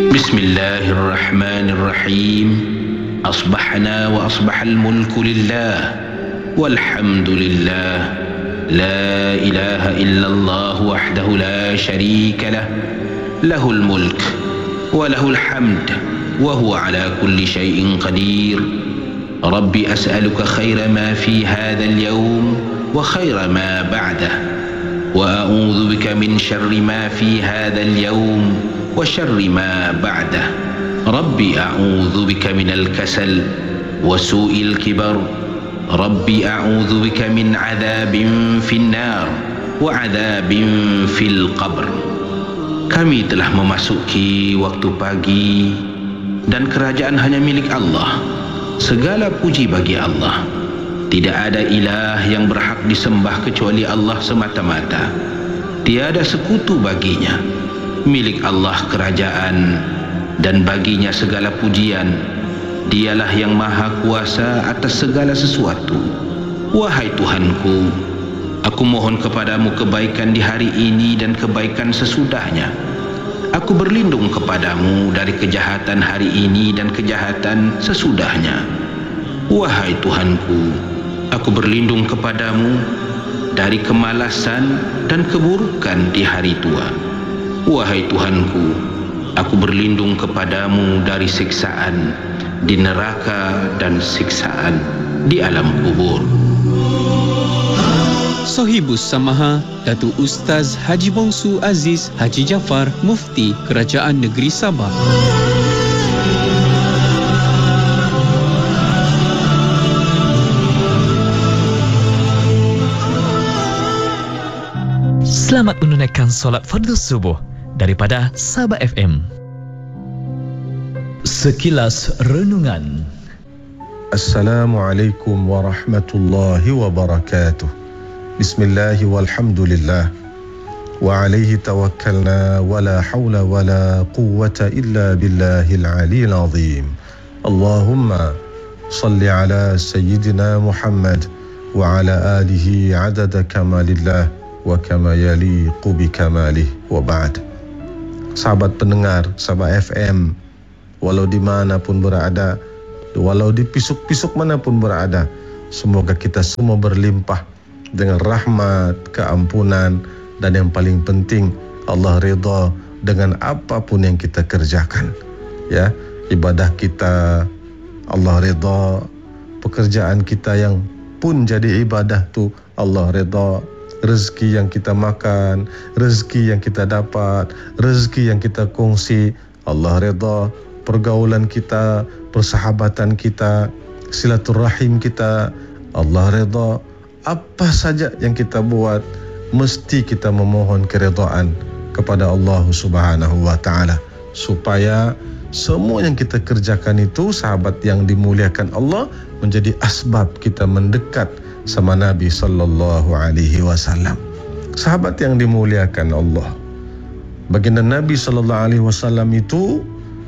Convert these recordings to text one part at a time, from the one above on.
بسم الله الرحمن الرحيم أصبحنا وأصبح الملك لله والحمد لله لا إله إلا الله وحده لا شريك له له الملك وله الحمد وهو على كل شيء قدير ربي أسألك خير ما في هذا اليوم وخير ما بعده وأعوذ بك من شر ما في هذا اليوم وشر ما بعده ربي أعوذ بك من الكسل وسوء الكبر ربي أعوذ بك من عذاب في النار وعذاب في القبر. Kami telah memasuki waktu pagi dan kerajaan hanya milik Allah. Segala puji bagi Allah. Tidak ada ilah yang berhak disembah kecuali Allah semata-mata. Tiada sekutu baginya. Milik Allah kerajaan dan baginya segala pujian. Dialah yang maha kuasa atas segala sesuatu. Wahai Tuhanku, aku mohon kepadamu kebaikan di hari ini dan kebaikan sesudahnya. Aku berlindung kepadamu dari kejahatan hari ini dan kejahatan sesudahnya. Wahai Tuhanku, aku berlindung kepadamu dari kemalasan dan keburukan di hari tua. Wahai Tuhanku, aku berlindung kepadamu dari siksaan di neraka dan siksaan di alam kubur. Sohibus Samaha Datuk Ustaz Haji Bongsu Aziz Haji Jaafar Mufti Kerajaan Negeri Sabah. Selamat menunaikan solat fardu subuh daripada Sabah FM. Sekilas renungan. Assalamualaikum warahmatullahi wabarakatuh. Bismillah walhamdulillah wa alaihi tawakkalna wa la hawla wa la quwwata illa billahil aliyil azim. Allahumma salli ala sayyidina Muhammad wa ala alihi adada kamalillah wa kama yaliqu bi kamalih wa ba'd. Sahabat pendengar Sabah FM, walau di mana pun berada, walau di pisuk-pisuk manapun berada, semoga kita semua berlimpah dengan rahmat, keampunan, dan yang paling penting Allah ridha dengan apapun yang kita kerjakan. Ya, ibadah kita Allah ridha, pekerjaan kita yang pun jadi ibadah tu Allah ridha. Rezeki yang kita makan, rezeki yang kita dapat, rezeki yang kita kongsi, Allah redha. Pergaulan kita, persahabatan kita, silaturahim kita, Allah redha. Apa saja yang kita buat, mesti kita memohon keredaan kepada Allah Subhanahu wa taala, supaya semua yang kita kerjakan itu, sahabat yang dimuliakan Allah, menjadi asbab kita mendekat sama Nabi sallallahu alaihi wasallam. Sahabat yang dimuliakan Allah, baginda Nabi sallallahu alaihi wasallam itu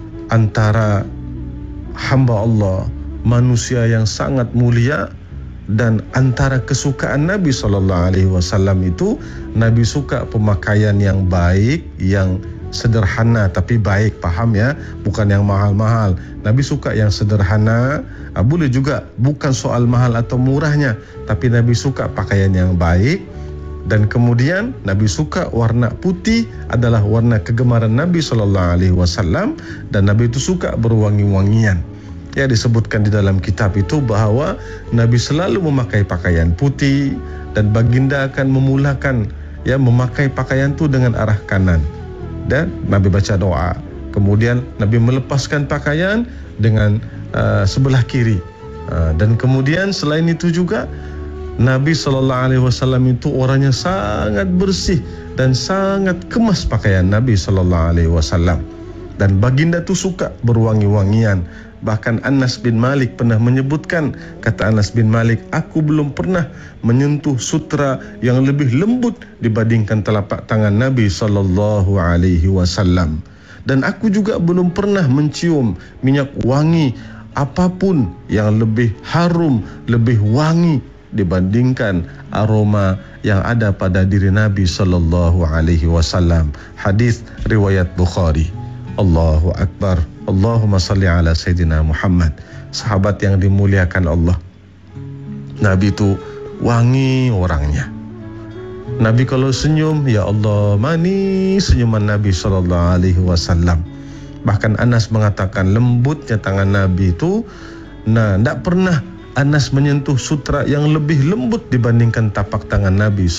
antara hamba Allah, manusia yang sangat mulia, dan antara kesukaan Nabi sallallahu alaihi wasallam itu, Nabi suka pemakaian yang baik, yang sederhana tapi baik, paham ya, bukan yang mahal-mahal. Nabi suka yang sederhana, boleh juga bukan soal mahal atau murahnya, tapi Nabi suka pakaian yang baik. Dan kemudian Nabi suka warna putih, adalah warna kegemaran Nabi SAW, dan Nabi itu suka berwangi-wangian. Ya, disebutkan di dalam kitab itu bahawa Nabi selalu memakai pakaian putih, dan baginda akan memulakan memakai pakaian itu dengan arah kanan, dan Nabi baca doa. Kemudian Nabi melepaskan pakaian dengan sebelah kiri. Dan kemudian selain itu juga Nabi SAW itu orangnya sangat bersih dan sangat kemas pakaian Nabi SAW. Dan baginda tu suka berwangi-wangian. Bahkan Anas bin Malik pernah menyebutkan, kata Anas bin Malik, aku belum pernah menyentuh sutra yang lebih lembut dibandingkan telapak tangan Nabi SAW. Dan aku juga belum pernah mencium minyak wangi apapun yang lebih harum, lebih wangi dibandingkan aroma yang ada pada diri Nabi SAW. Hadis riwayat Bukhari. Allahu Akbar. Allahumma salli ala Sayyidina Muhammad. Sahabat yang dimuliakan Allah, Nabi itu wangi orangnya. Nabi kalau senyum, ya Allah, manis senyuman Nabi SAW. Bahkan Anas mengatakan lembutnya tangan Nabi itu, tidak pernah Anas menyentuh sutra yang lebih lembut dibandingkan tapak tangan Nabi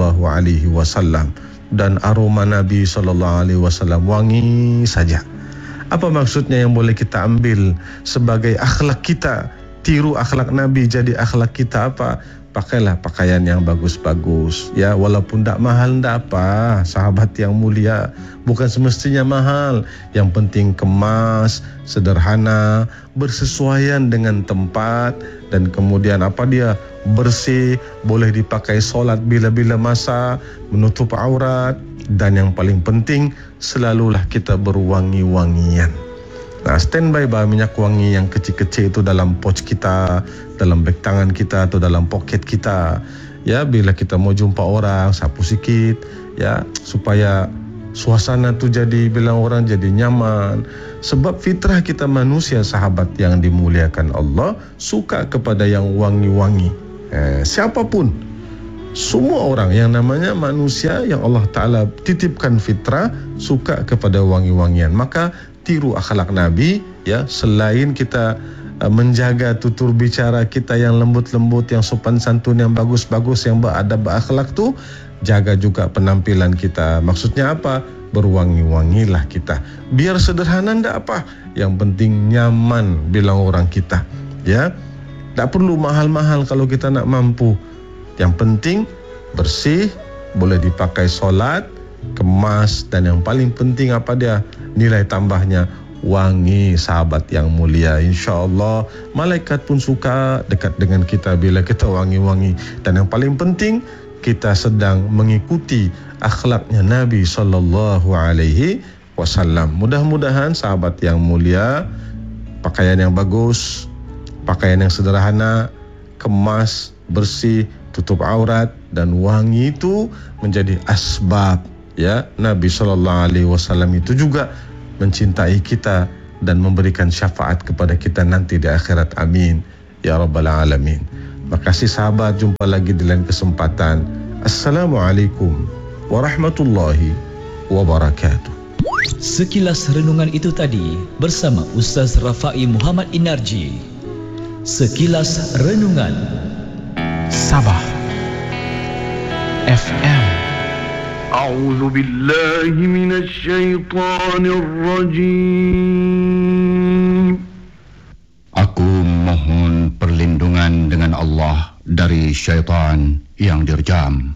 SAW. Dan aroma Nabi SAW wangi saja. Apa maksudnya yang boleh kita ambil sebagai akhlak kita? Tiru akhlak Nabi jadi akhlak kita apa? Pakailah pakaian yang bagus-bagus, ya, walaupun tak mahal tak apa, sahabat yang mulia. Bukan semestinya mahal, yang penting kemas, sederhana, bersesuaian dengan tempat, dan kemudian apa dia, bersih, boleh dipakai solat bila-bila masa, menutup aurat, dan yang paling penting selalulah kita berwangi-wangian. Nah, standby bahan minyak wangi yang kecil-kecil itu dalam pouch kita, dalam beg tangan kita atau dalam poket kita. Ya, bila kita mau jumpa orang, sapu sikit, ya, supaya suasana tu jadi, bilang orang jadi nyaman. Sebab fitrah kita manusia, sahabat yang dimuliakan Allah, suka kepada yang wangi-wangi. Siapapun, semua orang yang namanya manusia yang Allah Ta'ala titipkan fitrah, suka kepada wangi-wangian. Maka tiru akhlak Nabi, ya, selain kita menjaga tutur bicara kita yang lembut-lembut, yang sopan santun, yang bagus-bagus, yang beradab, berakhlak tu, jaga juga penampilan kita. Maksudnya apa? Berwangi-wangilah kita. Biar sederhana ndak apa, yang penting nyaman bilang orang kita, ya. Tak perlu mahal-mahal kalau kita nak mampu. Yang penting bersih, boleh dipakai solat, kemas, dan yang paling penting apa dia? Nilai tambahnya wangi, sahabat yang mulia. InsyaAllah malaikat pun suka dekat dengan kita bila kita wangi-wangi. Dan yang paling penting, kita sedang mengikuti akhlaknya Nabi SAW. Mudah-mudahan sahabat yang mulia, pakaian yang bagus, pakaian yang sederhana, kemas, bersih, tutup aurat, dan wangi itu menjadi asbab, ya, Nabi SAW itu juga mencintai kita dan memberikan syafaat kepada kita nanti di akhirat. Amin ya rabbal alamin. Makasih sahabat, jumpa lagi di lain kesempatan. Assalamualaikum warahmatullahi wabarakatuh. Sekilas renungan itu tadi bersama Ustaz Rafai Muhammad Inarji. Sekilas renungan Sabah FM. أعوذ بالله من الشيطان الرجيم. Aku mohon perlindungan dengan Allah dari syaitan yang dirjam.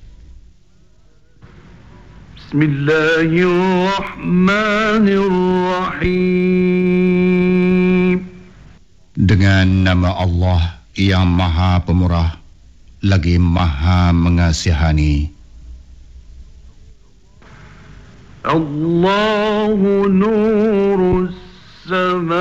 Bismillahirrahmanirrahim. Dengan nama Allah yang Maha Pemurah lagi Maha Mengasihani. Allahu nurus sama